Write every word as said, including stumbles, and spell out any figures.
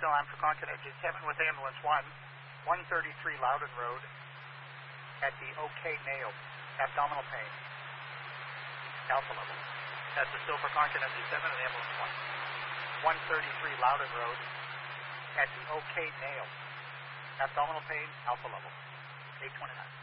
still on for Concord G seven with ambulance one, one thirty-three Loudon Road at the OK Nail, abdominal pain, alpha level. That's the still for Concord G seven and ambulance one, one thirty-three Loudon Road at the OK Nail, abdominal pain, alpha level, eight twenty-nine.